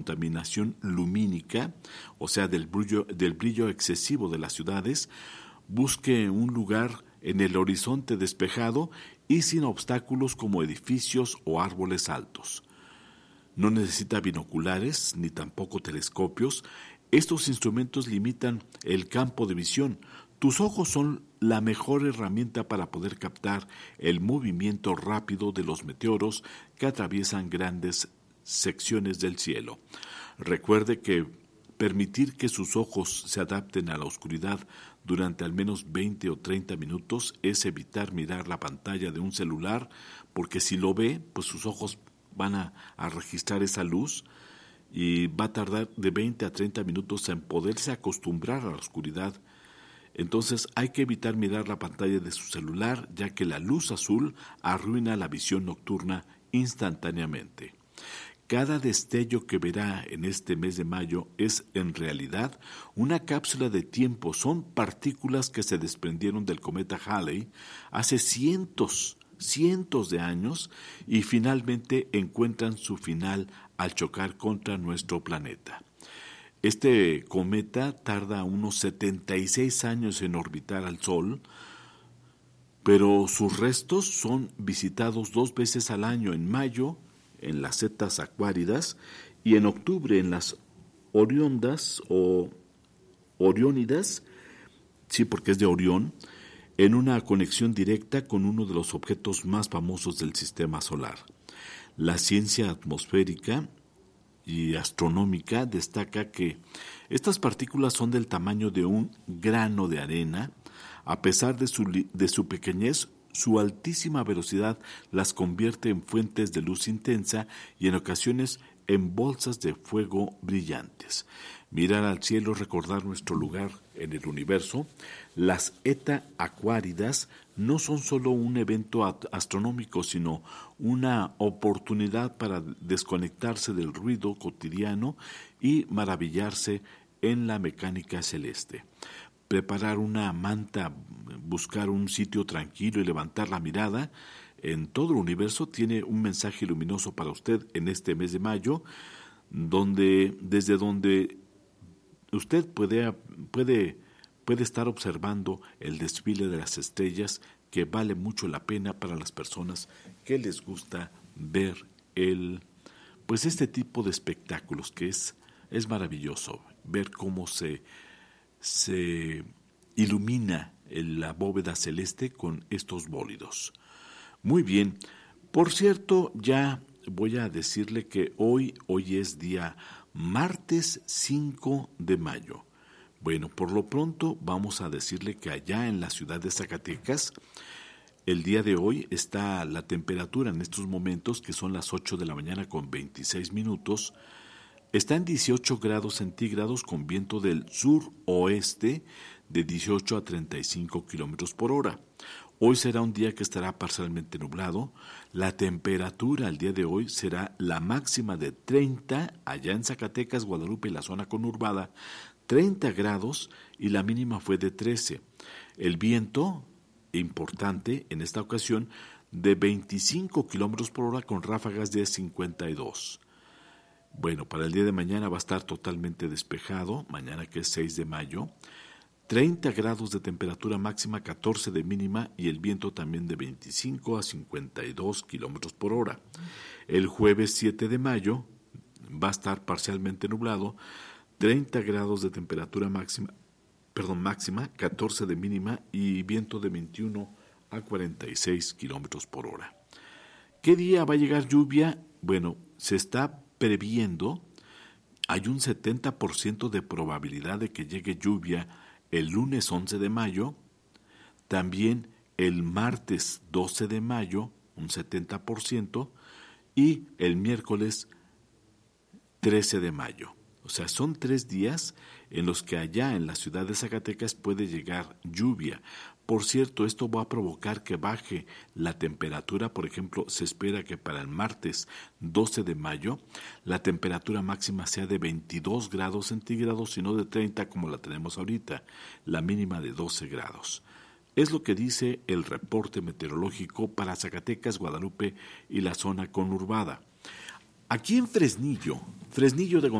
contaminación lumínica, o sea, del brillo excesivo de las ciudades, busque un lugar en el horizonte despejado y sin obstáculos como edificios o árboles altos. No necesita binoculares ni tampoco telescopios. Estos instrumentos limitan el campo de visión. Tus ojos son la mejor herramienta para poder captar el movimiento rápido de los meteoros que atraviesan grandes secciones del cielo. Recuerde que permitir que sus ojos se adapten a la oscuridad durante al menos 20 o 30 minutos es evitar mirar la pantalla de un celular, porque si lo ve, pues sus ojos van a registrar esa luz y va a tardar de 20 a 30 minutos en poderse acostumbrar a la oscuridad. Entonces hay que evitar mirar la pantalla de su celular, ya que la luz azul arruina la visión nocturna instantáneamente. Cada destello que verá en este mes de mayo es en realidad una cápsula de tiempo. Son partículas que se desprendieron del cometa Halley hace cientos de años y finalmente encuentran su final al chocar contra nuestro planeta. Este cometa tarda unos 76 años en orbitar al Sol, pero sus restos son visitados 2 veces al año, en mayo en las Cetas Aquáridas y en octubre en las Oriónidas o Oriónidas, sí, porque es de Orión, en una conexión directa con uno de los objetos más famosos del sistema solar. La ciencia atmosférica y astronómica destaca que estas partículas son del tamaño de un grano de arena. A pesar de su pequeñez, su altísima velocidad las convierte en fuentes de luz intensa y en ocasiones en bolsas de fuego brillantes. Mirar al cielo, recordar nuestro lugar en el universo. Las Eta Aquáridas no son solo un evento astronómico, sino una oportunidad para desconectarse del ruido cotidiano y maravillarse en la mecánica celeste. Preparar una manta, buscar un sitio tranquilo y levantar la mirada en todo el universo tiene un mensaje luminoso para usted en este mes de mayo, desde donde usted puede estar observando el desfile de las estrellas, que vale mucho la pena para las personas que les gusta ver este tipo de espectáculos, que es maravilloso ver cómo se ilumina la bóveda celeste con estos bólidos. Muy bien, por cierto, ya voy a decirle que hoy es día martes 5 de mayo. Bueno, por lo pronto vamos a decirle que allá en la ciudad de Zacatecas, el día de hoy está la temperatura en estos momentos, que son las 8 de la mañana con 26 minutos, está en 18 grados centígrados con viento del sur-oeste de 18 a 35 kilómetros por hora. Hoy será un día que estará parcialmente nublado. La temperatura el día de hoy será la máxima de 30 allá en Zacatecas, Guadalupe y la zona conurbada, 30 grados, y la mínima fue de 13. El viento, importante en esta ocasión, de 25 kilómetros por hora con ráfagas de 52. Bueno, para el día de mañana va a estar totalmente despejado, mañana que es 6 de mayo, 30 grados de temperatura máxima, 14 de mínima, y el viento también de 25 a 52 kilómetros por hora. El jueves 7 de mayo va a estar parcialmente nublado, 30 grados de temperatura máxima, 14 de mínima y viento de 21 a 46 kilómetros por hora. ¿Qué día va a llegar lluvia? Bueno, se está previendo, hay un 70% de probabilidad de que llegue lluvia el lunes 11 de mayo, también el martes 12 de mayo, un 70%, y el miércoles 13 de mayo. O sea, son 3 días en los que allá en la ciudad de Zacatecas puede llegar lluvia. Por cierto, esto va a provocar que baje la temperatura. Por ejemplo, se espera que para el martes 12 de mayo la temperatura máxima sea de 22 grados centígrados y no de 30 como la tenemos ahorita, la mínima de 12 grados. Es lo que dice el reporte meteorológico para Zacatecas, Guadalupe y la zona conurbada. Aquí en Fresnillo de